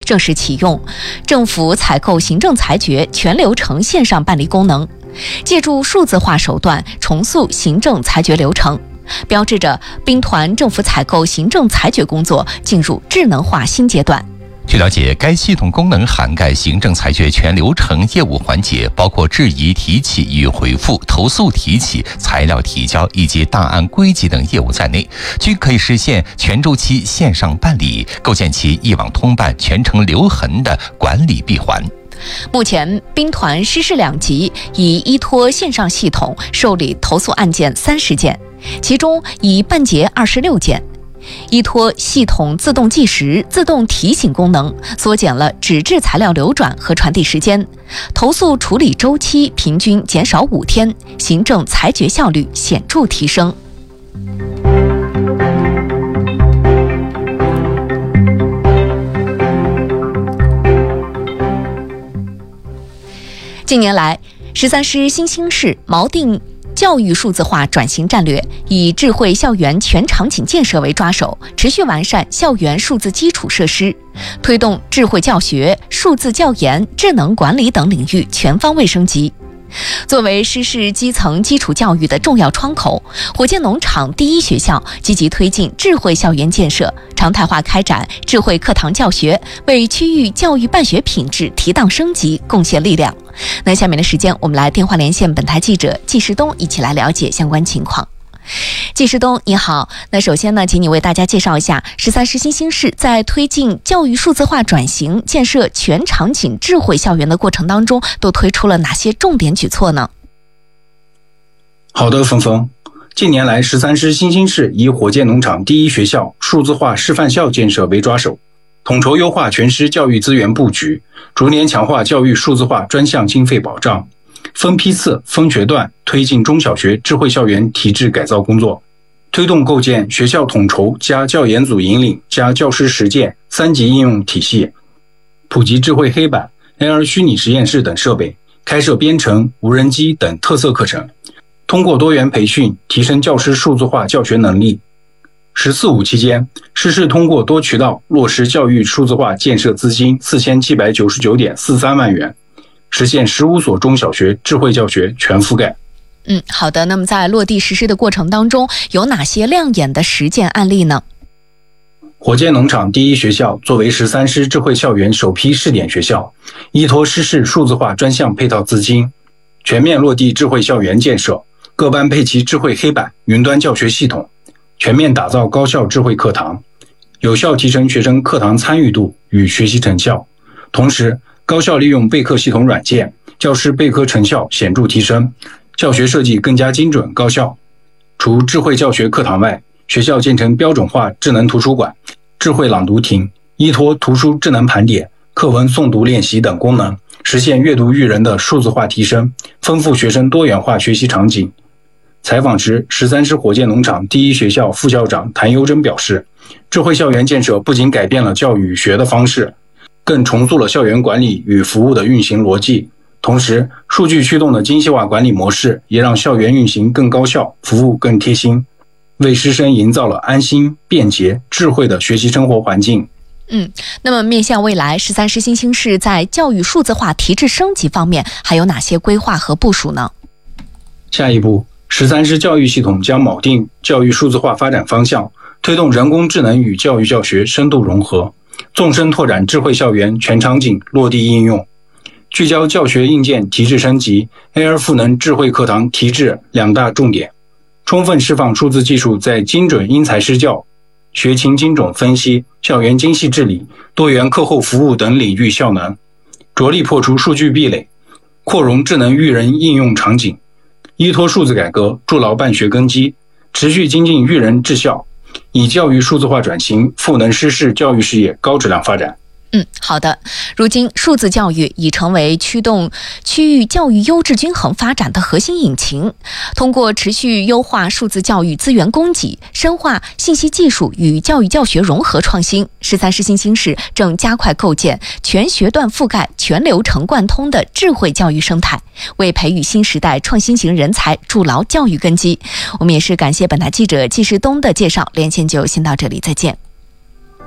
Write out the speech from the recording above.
正式启用政府采购行政裁决全流程线上办理功能，借助数字化手段重塑行政裁决流程，标志着兵团政府采购行政裁决工作进入智能化新阶段。 据了解，该系统功能涵盖行政裁决全流程业务环节，包括质疑提起与回复、投诉提起、材料提交以及档案归集等业务在内，均可以实现全周期线上办理，构建起一网通办、全程留痕的管理闭环。 目前，兵团师事2级以依托线上系统受理投诉案件30件，其中以办结26件。依托系统自动计时、自动提醒功能，缩减了纸质材料流转和传递时间，投诉处理周期平均减少5天，行政裁决效率显著提升。近年来，13师新兴市锚定教育数字化转型战略，以智慧校园全场景建设为抓手，持续完善校园数字基础设施，推动智慧教学、数字教研、智能管理等领域全方位升级。作为师事基层基础教育的重要窗口，火箭农场第一学校积极推进智慧校园建设，常态化开展智慧课堂教学，为区域教育办学品质提档升级贡献力量。那下面的时间，我们来电话连线本台记者季世东，一起来了解相关情况。季世东，你好。那首先呢，请你为大家介绍一下13师新兴市在推进教育数字化转型、建设全场景智慧校园的过程当中，都推出了哪些重点举措呢？ 好的，峰峰。近年来，13师新兴市以火箭农场第一学校数字化示范校建设为抓手，统筹优化全师教育资源布局，逐年强化教育数字化专项经费保障，分批次、分学段推进中小学智慧校园体制改造工作，推动构建学校统筹加教研组引领加教师实践3级应用体系，普及智慧黑板、AR 虚拟实验室等设备，开设编程、无人机等特色课程，通过多元培训提升教师数字化教学能力。14.5期间，师事通过多渠道落实教育数字化建设资金4799.43万元，实现15所中小学智慧教学全覆盖。 好的。那么在落地实施的过程当中，有哪些亮眼的实践案例呢？ 火箭农场第一学校作为13师智慧校园首批试点学校，依托师事数字化专项配套资金，全面落地智慧校园建设，各班配齐智慧黑板、云端教学系统，全面打造高效智慧课堂，有效提升学生课堂参与度与学习成效。同时，高效利用备课系统软件，教师备课成效显著提升，教学设计更加精准高效。除智慧教学课堂外，学校建成标准化智能图书馆、智慧朗读亭，依托图书智能盘点、课文诵读练习等功能，实现阅读育人的数字化提升，丰富学生多元化学习场景。采访时，13师火箭农场第一学校副校长谭优珍表示，智慧校园建设不仅改变了教育学的方式，更重塑了校园管理与服务的运行逻辑。同时，数据驱动的精细化管理模式也让校园运行更高效，服务更贴心，为师生营造了安心、便捷、智慧的学习生活环境。 那么面向未来，13师新兴市在教育数字化提质升级方面还有哪些规划和部署呢？ 下一步，13师教育系统将锚定教育数字化发展方向，推动人工智能与教育教学深度融合，纵深拓展智慧校园全场景落地应用，聚焦教学硬件提质升级、AR 赋能智慧课堂提质2大重点，充分释放数字技术在精准因材施教、学情精准分析、校园精细治理、多元课后服务等领域效能，着力破除数据壁垒，扩容智能育人应用场景，依托数字改革筑牢办学根基，持续精进育人治校，以教育数字化转型赋能师事教育事业高质量发展。 好的。如今，数字教育已成为驱动区域教育优质均衡发展的核心引擎。通过持续优化数字教育资源供给，深化信息技术与教育教学融合创新，13师新兴市正加快构建全学段覆盖、全流程贯通的智慧教育生态，为培育新时代创新型人才筑牢教育根基。我们也是感谢本台记者季世东的介绍，连线就先到这里，再见。